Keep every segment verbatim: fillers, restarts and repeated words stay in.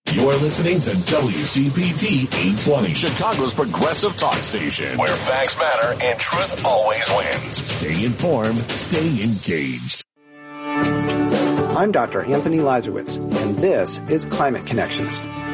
You're listening to W C P T eight twenty, Chicago's progressive talk station, where facts matter and truth always wins. Stay informed, stay engaged. I'm Doctor Anthony Lazarowitz, and this is Climate Connections.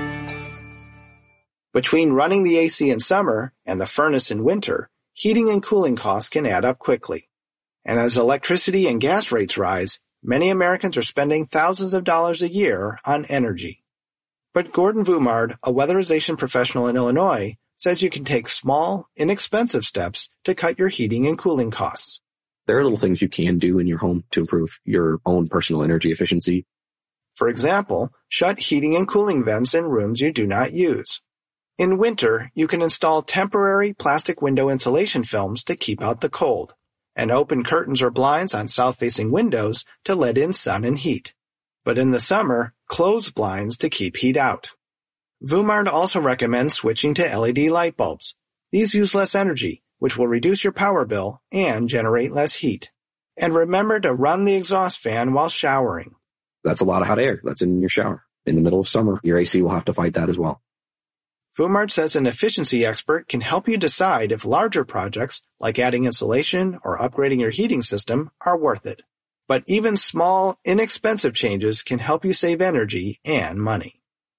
Between running the A C in summer and the furnace in winter, heating and cooling costs can add up quickly. And as electricity and gas rates rise, many Americans are spending thousands of dollars a year on energy. But Gordon Voumard, a weatherization professional in Illinois, says you can take small, inexpensive steps to cut your heating and cooling costs. There are little things you can do in your home to improve your own personal energy efficiency. For example, shut heating and cooling vents in rooms you do not use. In winter, you can install temporary plastic window insulation films to keep out the cold, and open curtains or blinds on south-facing windows to let in sun and heat. But in the summer, close blinds to keep heat out. Voumard also recommends switching to L E D light bulbs. These use less energy, which will reduce your power bill and generate less heat. And remember to run the exhaust fan while showering. That's a lot of hot air that's in your shower. In the middle of summer, your A C will have to fight that as well. Voumard says an efficiency expert can help you decide if larger projects, like adding insulation or upgrading your heating system, are worth it. But even small, inexpensive changes can help you save energy and money.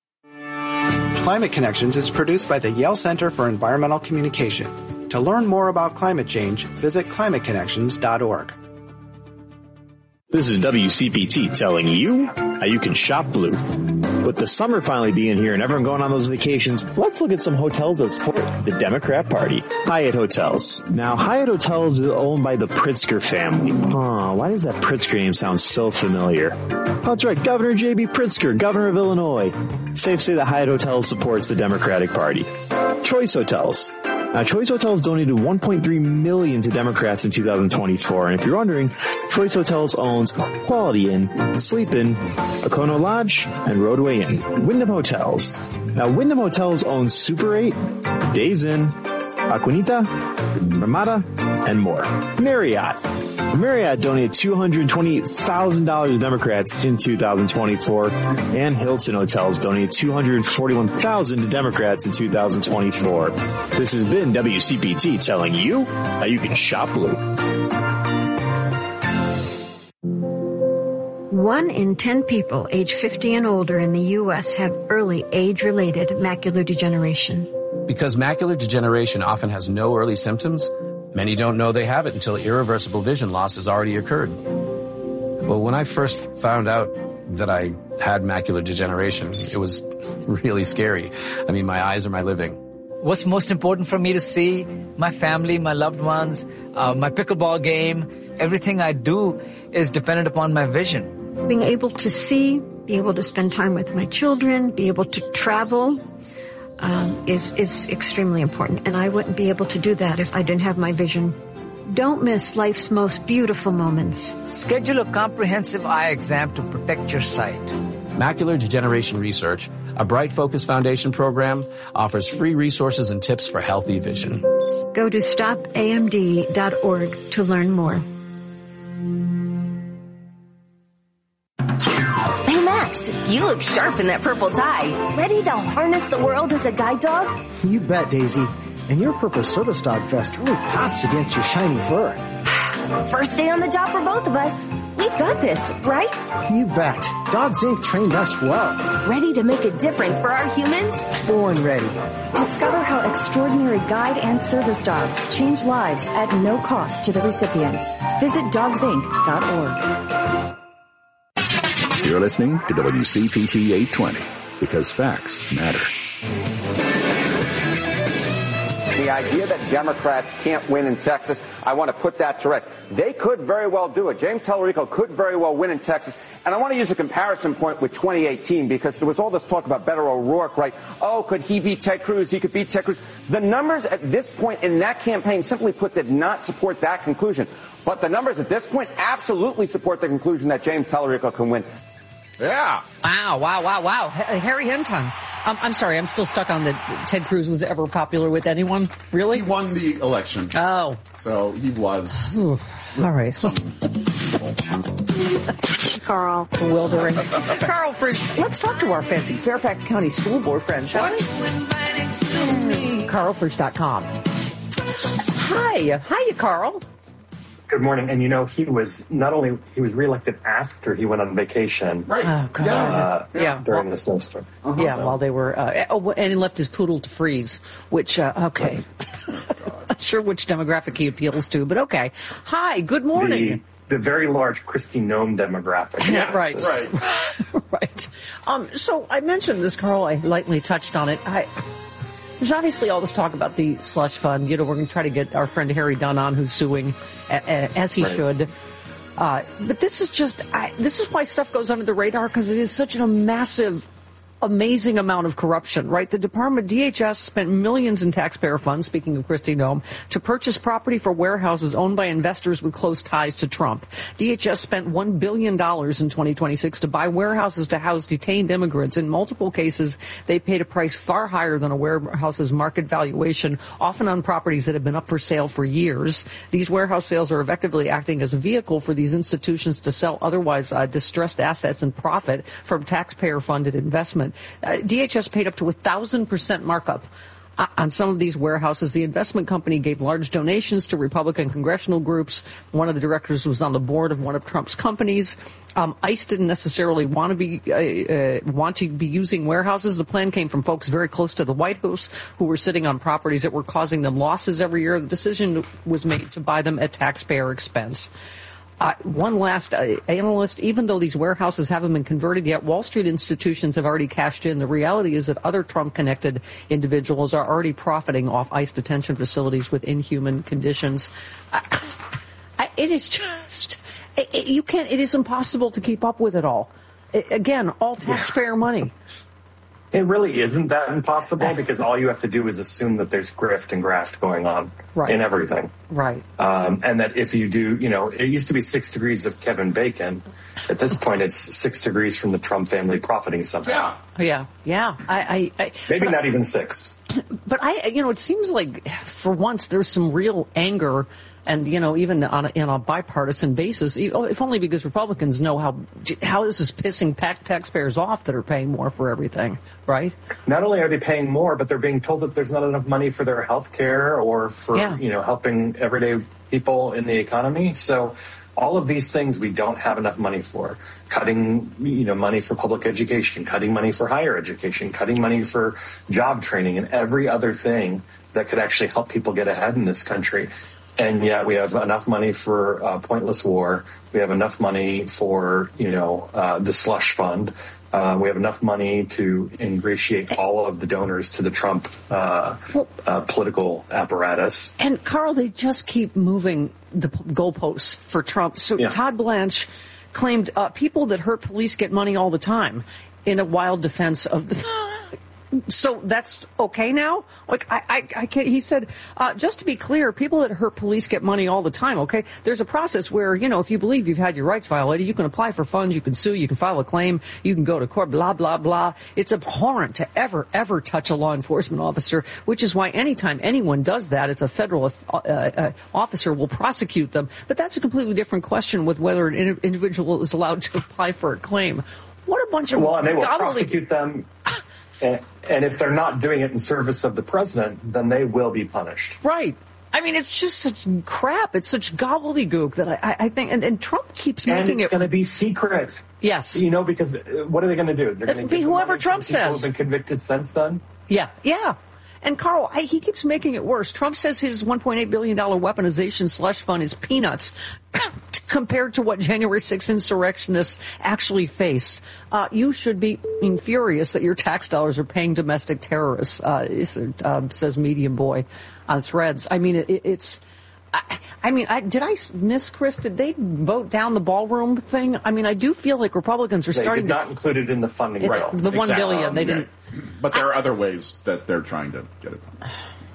Climate Connections is produced by the Yale Center for Environmental Communication. To learn more about climate change, visit climate connections dot org. This is W C P T telling you how you can shop blue. With the summer finally being here and everyone going on those vacations, let's look at some hotels that support the Democrat Party. Hyatt Hotels. Now, Hyatt Hotels is owned by the Pritzker family. Oh, why does that Pritzker name sound so familiar? Oh, that's right, Governor J B Pritzker, governor of Illinois. Safe to say that Hyatt Hotels supports the Democratic Party. Choice Hotels. Now, Choice Hotels donated one point three million dollars to Democrats in two thousand twenty-four. And if you're wondering, Choice Hotels owns Quality Inn, Sleep Inn, Okono Lodge, and Roadway Inn. Wyndham Hotels. Now, Wyndham Hotels owns Super eight, Days Inn, Aquanita, Ramada, and more. Marriott. Marriott donated two hundred twenty-eight thousand dollars to Democrats in two thousand twenty-four, and Hilton Hotels donated two hundred forty-one thousand dollars to Democrats in two thousand twenty-four. This has been W C P T telling you how you can shop blue. One in ten people age fifty and older in the U S have early age-related macular degeneration. Because macular degeneration often has no early symptoms, many don't know they have it until irreversible vision loss has already occurred. Well, when I first found out that I had macular degeneration, it was really scary. I mean, my eyes are my living. What's most important for me to see? My family, my loved ones, uh, my pickleball game. Everything I do is dependent upon my vision. Being able to see, be able to spend time with my children, be able to travel, Um, is, is extremely important, and I wouldn't be able to do that if I didn't have my vision. Don't miss life's most beautiful moments. Schedule a comprehensive eye exam to protect your sight. Macular Degeneration Research, a Bright Focus Foundation program, offers free resources and tips for healthy vision. Go to stop A M D dot org to learn more. You look sharp in that purple tie. Ready to harness the world as a guide dog? You bet, Daisy. And your purple service dog vest really pops against your shiny fur. First day on the job for both of us. We've got this, right? You bet. Dogs Incorporated trained us well. Ready to make a difference for our humans? Born ready. Discover how extraordinary guide and service dogs change lives at no cost to the recipients. Visit dogs inc dot org. You're listening to W C P T eight twenty, because facts matter. The idea that Democrats can't win in Texas, I want to put that to rest. They could very well do it. James Tallarico could very well win in Texas. And I want to use a comparison point with twenty eighteen, because there was all this talk about Beto O'Rourke, right? Oh, could he beat Ted Cruz? He could beat Ted Cruz. The numbers at this point in that campaign, simply put, did not support that conclusion. But the numbers at this point absolutely support the conclusion that James Tallarico can win. Yeah. Wow, wow, wow, wow. H- Harry Hinton. Um, I'm sorry, I'm still stuck on that Ted Cruz was ever popular with anyone. Really? He won the election. Oh. So he was. All right. Carl. Bewildering. Carl, for, let's talk to our fancy Fairfax County School Board friend, shall we? Carl Frisch dot com. Hi. Hiya, Carl. Good morning. And you know, he was not only, he was reelected after he went on vacation. Right. Oh, God. Uh, yeah. During the snowstorm. Uh-huh. Yeah, while they were, uh, oh, and he left his poodle to freeze, which, uh, okay. Not sure which demographic he appeals to, but okay. Hi, good morning. The, the very large Kristi Noem demographic. Yeah, right. Right. Right. Um, so I mentioned this, Carl. I lightly touched on it. I, There's obviously all this talk about the slush fund. You know, we're going to try to get our friend Harry Dunn on, who's suing, as he right. should. Uh, but this is just, I, this is why stuff goes under the radar, because it is such a massive, amazing amount of corruption, right? The Department, D H S, spent millions in taxpayer funds, speaking of Kristi Noem, to purchase property for warehouses owned by investors with close ties to Trump. D H S spent one billion dollars in twenty twenty-six to buy warehouses to house detained immigrants. In multiple cases, they paid a price far higher than a warehouse's market valuation, often on properties that have been up for sale for years. These warehouse sales are effectively acting as a vehicle for these institutions to sell otherwise uh, distressed assets and profit from taxpayer-funded investment. Uh, D H S paid up to a one thousand percent markup uh, on some of these warehouses. The investment company gave large donations to Republican congressional groups. One of the directors was on the board of one of Trump's companies. Um, ICE didn't necessarily want to be uh, uh, want to be using warehouses. The plan came from folks very close to the White House who were sitting on properties that were causing them losses every year. The decision was made to buy them at taxpayer expense. Uh, one last uh, analyst, even though these warehouses haven't been converted yet, Wall Street institutions have already cashed in. The reality is that other Trump-connected individuals are already profiting off ICE detention facilities with inhuman conditions. I, I, it is just, it, it, you can't, it is impossible to keep up with it all. It, again, all taxpayer yeah. money. It really isn't that impossible, because all you have to do is assume that there's grift and graft going on right. in everything. Right. Um, and that if you do, you know, it used to be six degrees of Kevin Bacon. At this point, it's six degrees from the Trump family profiting somehow. Yeah. Yeah. Yeah. I, I, I Maybe not I, even six. But I, you know, it seems like for once there's some real anger. And, you know, even on a, on a bipartisan basis, if only because Republicans know how how this is pissing taxpayers off that are paying more for everything, right? Not only are they paying more, but they're being told that there's not enough money for their health care or for, yeah. you know, helping everyday people in the economy. So all of these things we don't have enough money for. Cutting, you know, money for public education, cutting money for higher education, cutting money for job training and every other thing that could actually help people get ahead in this country. And yet we have enough money for uh, pointless war. We have enough money for, you know, uh, the slush fund. Uh, we have enough money to ingratiate all of the donors to the Trump uh, uh, political apparatus. And, Carl, they just keep moving the goalposts for Trump. So yeah. Todd Blanche claimed uh, people that hurt police get money all the time in a wild defense of the... So that's okay now? Like, I, I, I can't, he said, uh, just to be clear, people that hurt police get money all the time, okay? There's a process where, you know, if you believe you've had your rights violated, you can apply for funds, you can sue, you can file a claim, you can go to court, blah, blah, blah. It's abhorrent to ever, ever touch a law enforcement officer, which is why anytime anyone does that, it's a federal uh, uh, officer will prosecute them. But that's a completely different question with whether an individual is allowed to apply for a claim. What a bunch of... Well, and they will prosecute them... And, and if they're not doing it in service of the president, then they will be punished. Right. I mean, it's just such crap. It's such gobbledygook that I, I think, and, and Trump keeps and making it's it going to be secret. Yes. You know, because what are they going to do? They're going to be whoever Trump says. People have been convicted since then. Yeah. Yeah. And Carl, I, he keeps making it worse. Trump says his one point eight billion dollars weaponization slush fund is peanuts compared to what January sixth insurrectionists actually face. Uh, you should be furious that your tax dollars are paying domestic terrorists, uh, uh, says Medium Boy on Threads. I mean, it, it's... I, I mean, I, did I miss, Chris? Did they vote down the ballroom thing? I mean, I do feel like Republicans are they starting to... They did not to, include it in the funding it, bill. The one exactly. billion, um, they yeah. didn't... But there are other ways that they're trying to get it done.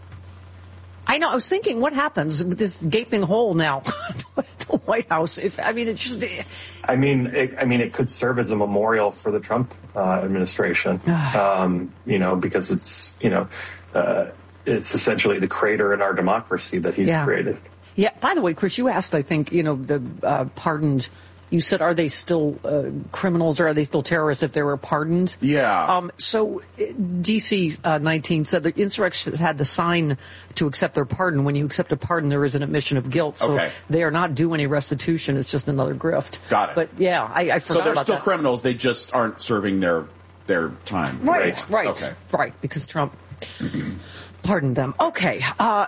I know. I was thinking, what happens with this gaping hole now at the White House? If I mean, it just. I mean, it, I mean, it could serve as a memorial for the Trump uh, administration. um, you know, because it's you know, uh, it's essentially the crater in our democracy that he's yeah. created. Yeah. By the way, Chris, you asked, I think, you know, the uh, pardoned. You said, are they still uh, criminals or are they still terrorists if they were pardoned? Yeah. Um, so D C uh, nineteen said the insurrectionists had to sign to accept their pardon. When you accept a pardon, there is an admission of guilt. So okay. they are not due any restitution. It's just another grift. Got it. But yeah, I, I forgot So they're about still that. criminals. They just aren't serving their their time. Right, right, right. Okay. Right, because Trump pardoned them. Okay. Uh,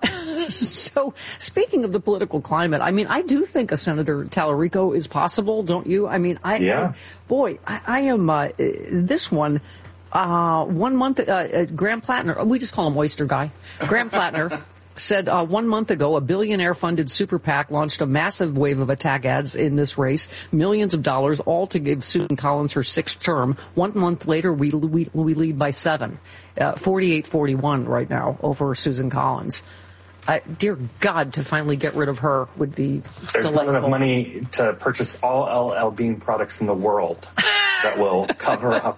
so speaking of the political climate, I mean, I do think a Senator Tallarico is possible, don't you? I mean, I, yeah. I boy, I, I am, uh, this one, uh, one month, uh, uh, Graham Plattner, we just call him Oyster Guy. Graham Plattner said uh, one month ago a billionaire-funded super PAC launched a massive wave of attack ads in this race, millions of dollars, all to give Susan Collins her sixth term. One month later, we we, we lead by seven, uh, forty-eight forty-one right now over Susan Collins. Uh, dear God, to finally get rid of her would be There's delightful. not enough money to purchase all L L Bean products in the world that will cover up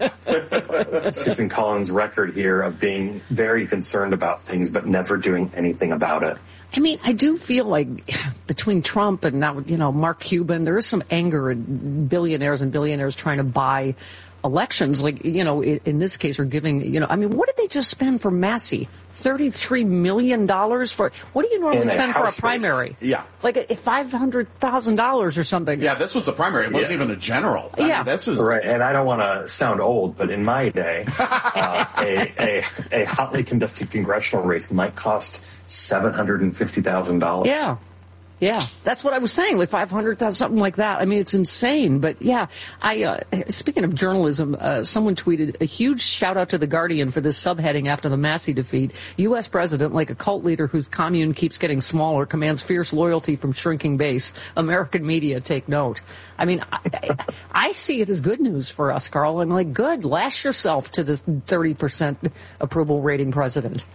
Susan Collins' record here of being very concerned about things but never doing anything about it. I mean, I do feel like between Trump and now, you know, Mark Cuban, there is some anger in billionaires and billionaires trying to buy elections. Like, you know, in, in this case, we're giving, you know, I mean, what did they just spend for Massey? thirty-three million dollars for, what do you normally In a spend for a house primary? race. Yeah. Like five hundred thousand dollars or something. Yeah, this was a primary. It wasn't Yeah. even a general. I Yeah. mean, that's just... Right, and I don't want to sound old, but in my day, uh, a, a a hotly contested congressional race might cost seven hundred and fifty thousand dollars. Yeah. Yeah, that's what I was saying, like five hundred thousand, something like that. I mean, it's insane. But yeah, I, uh, speaking of journalism, uh, someone tweeted a huge shout out to The Guardian for this subheading after the Massey defeat. U S president, like a cult leader whose commune keeps getting smaller, commands fierce loyalty from shrinking base. American media take note. I mean, I, I, I see it as good news for us, Carl. I'm like, good, lash yourself to this thirty percent approval rating president.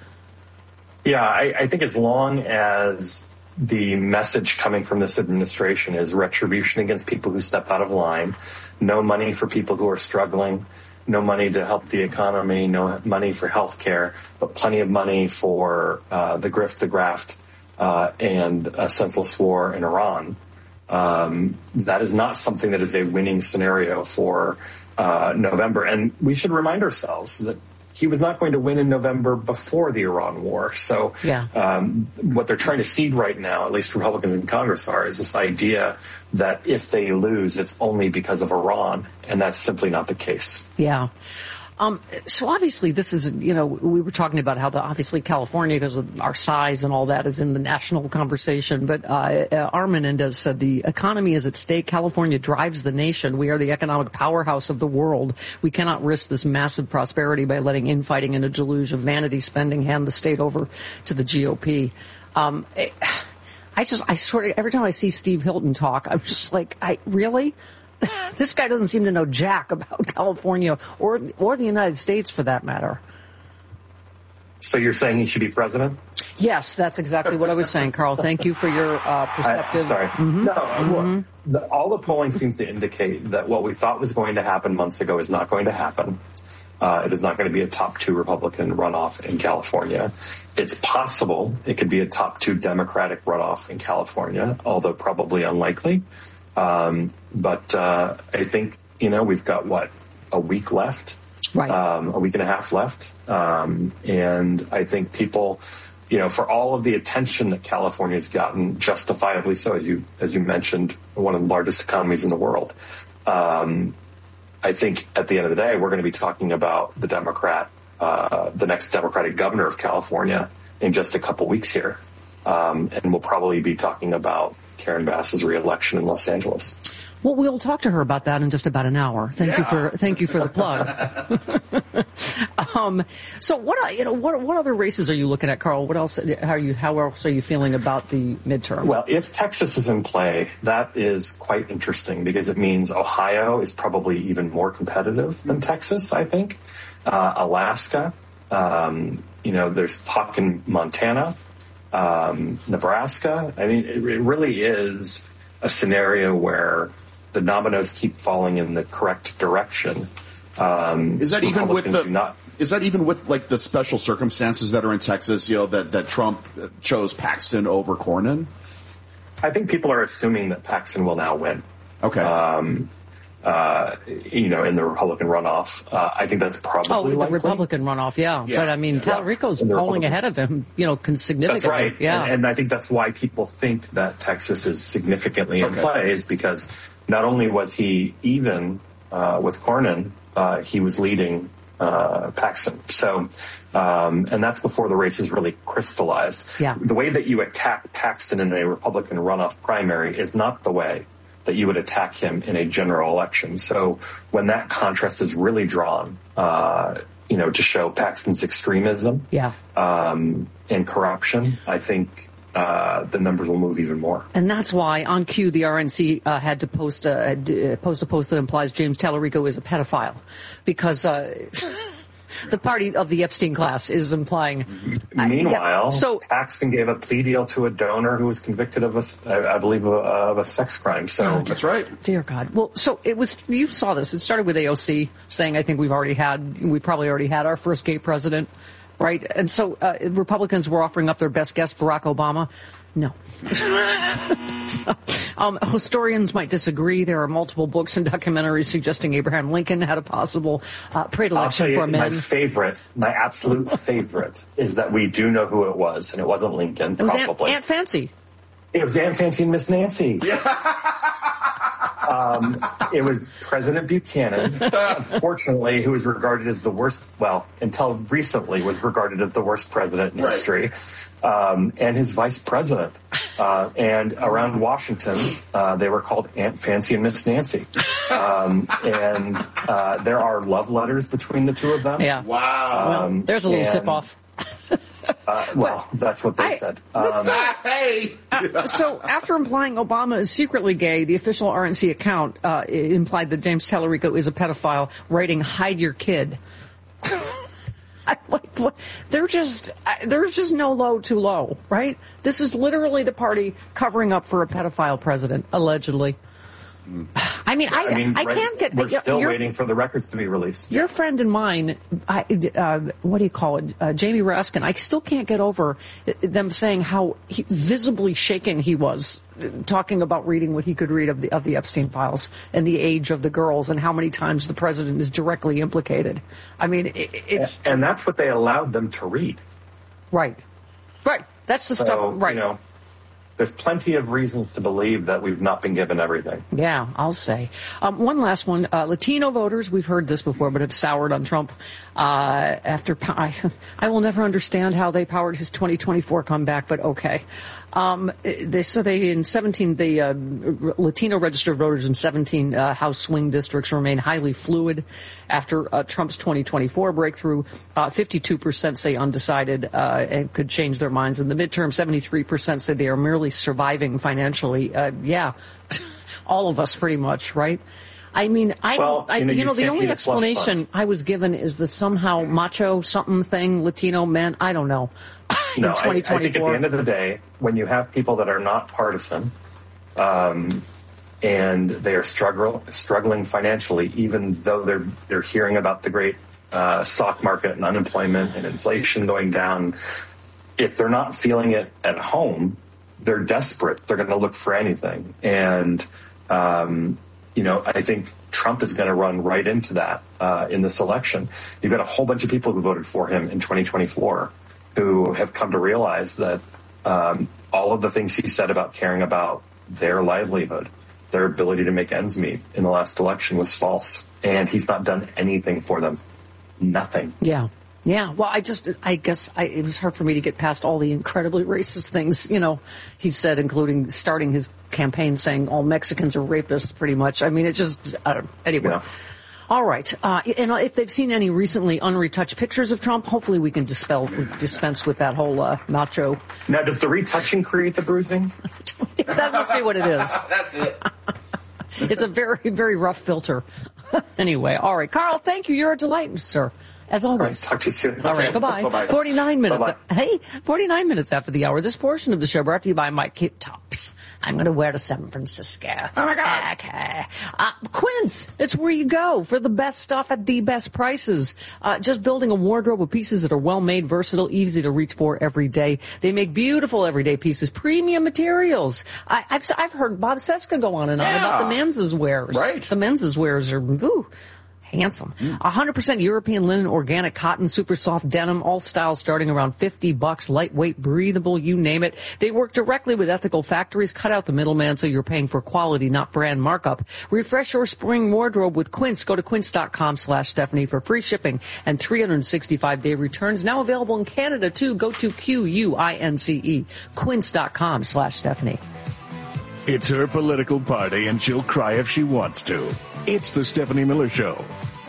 Yeah, I, I think as long as the message coming from this administration is retribution against people who step out of line, no money for people who are struggling, no money to help the economy, no money for health care, but plenty of money for uh, the grift, the graft, uh, and a senseless war in Iran. Um, that is not something that is a winning scenario for uh, November. And we should remind ourselves that he was not going to win in November before the Iran war. So yeah. um, what they're trying to seed right now, at least Republicans in Congress are, is this idea that if they lose, it's only because of Iran. And that's simply not the case. Yeah. Um, so obviously this is, you know, we were talking about how the, obviously California, because of our size and all that, is in the national conversation. But uh, uh, Armin Mendez said the economy is at stake. California drives the nation. We are the economic powerhouse of the world. We cannot risk this massive prosperity by letting infighting and a deluge of vanity spending hand the state over to the G O P. Um, it, I just, I sort of, every time I see Steve Hilton talk, I'm just like, I really? This guy doesn't seem to know jack about California or or the United States, for that matter. So you're saying he should be president? Yes, that's exactly what I was saying, Carl. Thank you for your uh, perceptive. I, sorry. Mm-hmm. No, mm-hmm. the, all the polling seems to indicate that what we thought was going to happen months ago is not going to happen. Uh, it is not going to be a top two Republican runoff in California. It's possible it could be a top two Democratic runoff in California, although probably unlikely. Um, but uh, I think, you know, we've got, what, a week left? Right. Um, a week and a half left. Um, and I think people, you know, for all of the attention that California's gotten, justifiably so, as you as you mentioned, one of the largest economies in the world, um, I think at the end of the day, we're going to be talking about the Democrat, uh, the next Democratic governor of California in just a couple weeks here. Um, and we'll probably be talking about Karen Bass's reelection in Los Angeles. Well, we'll talk to her about that in just about an hour. Thank yeah. you for thank you for the plug. um, so, what you know, what what other races are you looking at, Carl? What else? How are you? How else are you feeling about the midterm? Well, if Texas is in play, that is quite interesting because it means Ohio is probably even more competitive than Texas. I think uh, Alaska. Um, you know, there's talk in Montana. Um, Nebraska. I mean, it, it really is a scenario where the dominoes keep falling in the correct direction. Um, is that even with the? Not, is that even with like the special circumstances that are in Texas? You know that that Trump chose Paxton over Cornyn. I think people are assuming that Paxton will now win. Okay. Um, uh, you know, in the Republican runoff. Uh, I think that's probably Oh, the likely. Republican runoff, yeah. Yeah. But, I mean, Yeah. Tallarico's In the polling Republican- ahead of him, you know, con- significantly. That's right. Yeah. And, and I think that's why people think that Texas is significantly in Okay. play, is because not only was he even uh, with Cornyn, uh, he was leading uh, Paxton. So, um, and that's before the race is really crystallized. Yeah. The way that you attack Paxton in a Republican runoff primary is not the way that you would attack him in a general election. So when that contrast is really drawn, uh, you know, to show Paxton's extremism Yeah. um, and corruption, I think uh, the numbers will move even more. And that's why, on cue, the R N C uh, had to post a, uh, post a post that implies James Tallarico is a pedophile, because uh, the party of the Epstein class is implying. Meanwhile, yeah, so Paxton gave a plea deal to a donor who was convicted of a, s- I I believe, of a, of a sex crime. So Oh, That's right. dear God. Well, so it was. You saw this. It started with A O C saying, "I think we've already had. We probably already had our first gay president." Right, and so uh, Republicans were offering up their best guess, Barack Obama. No. so, um, historians might disagree. There are multiple books and documentaries suggesting Abraham Lincoln had a possible uh, I'll tell predilection you, for my men. favorite, my absolute favorite, is that we do know who it was, and it wasn't Lincoln, It was Aunt, probably. Aunt Fancy. It was Aunt Fancy and Miss Nancy. um, it was President Buchanan, unfortunately, who was regarded as the worst, well, until recently, was regarded as the worst president in Right. history, um, and his vice president. Uh, and around Washington, uh, they were called Aunt Fancy and Miss Nancy. Um, and uh, there are love letters between the two of them. Yeah. Wow. Um, There's a little and- sip off. Uh, well, that's what they I- said. let's Um, Hey. Uh, so after implying Obama is secretly gay, the official R N C account uh, implied that James Tallarico is a pedophile, writing "hide your kid." I'm like, what? They're just I- there's just no low too low, right? This is literally the party covering up for a pedophile president, allegedly. I mean, I I mean, I right- can't get. We're still you're- waiting for the records to be released. Your friend and mine, I, uh, what do you call it, uh, Jamie Raskin, I still can't get over them saying how he, visibly shaken he was, uh, talking about reading what he could read of the of the Epstein files and the age of the girls and how many times the president is directly implicated. I mean, it, it, And that's what they allowed them to read. right, right. That's the So, stuff, right? you know, there's plenty of reasons to believe that we've not been given everything. Yeah, I'll say. Um, one last one. Uh, Latino voters, we've heard this before, but have soured on Trump. Uh, after I, I will never understand how they powered his twenty twenty-four comeback, but okay. Um, they so they in seventeen the uh, Latino registered voters in seventeen uh, House swing districts remain highly fluid after uh, Trump's twenty twenty-four breakthrough. Uh, fifty-two percent say undecided uh, and could change their minds in the midterm. seventy-three percent say they are merely surviving financially. Uh, yeah, all of us pretty much, right? I mean, I, Well, I you know, you you know, the can't only eat a slush explanation I was given is the somehow macho something thing, Latino men. I don't know. in No, I, I twenty think at the twenty-four. end of the day, when you have people that are not partisan, um, and they are struggle, struggling financially, even though they're they're hearing about the great uh, stock market and unemployment and inflation going down, if they're not feeling it at home, they're desperate. They're going to look for anything. And, um, you know, I think Trump is going to run right into that uh, in this election. You've got a whole bunch of people who voted for him in twenty twenty-four who have come to realize that um, all of the things he said about caring about their livelihood, their ability to make ends meet in the last election was false. And he's not done anything for them. Nothing. Yeah. Yeah, well, I just, I guess I, it was hard for me to get past all the incredibly racist things, you know, he said, including starting his campaign saying all Mexicans are rapists, pretty much. I mean, it just, I don't, anyway. Yeah. All right. Uh, and if they've seen any recently unretouched pictures of Trump, hopefully we can dispel, dispense with that whole uh, macho. Now, does the retouching create the bruising? That must be what it is. That's it. It's a very, very rough filter. Anyway, all right. Carl, thank you. You're a delight, sir. as always. Talk to you soon. All right, Okay. goodbye. Bye-bye. forty-nine minutes. Bye-bye. Hey, forty-nine minutes after the hour. This portion of the show brought to you by Mike Kip Tops. I'm going to wear to San Francisco. Oh, my God. Okay. Uh, Quince, it's where you go for the best stuff at the best prices. Uh, just building a wardrobe of pieces that are well-made, versatile, easy to reach for every day. They make beautiful everyday pieces, premium materials. I, I've, I've heard Bob Seska go on and on Yeah. about the men's wares. Right. The men's wares are, ooh, handsome. one hundred percent European linen, organic cotton, super soft denim, all styles starting around fifty bucks, lightweight, breathable, you name it. They work directly with ethical factories, cut out the middleman so you're paying for quality, not brand markup. Refresh your spring wardrobe with Quince. Go to quince.com slash Stephanie for free shipping and three hundred sixty-five day returns. Now available in Canada too. Go to Q U I N C E, quince.com slash Stephanie. It's her political party, and she'll cry if she wants to. It's the Stephanie Miller Show.